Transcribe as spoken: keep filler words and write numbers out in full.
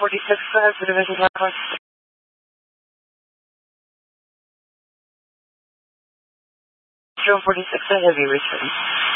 forty-six, uh, Division Southwest. Zero forty-six, a heavy return.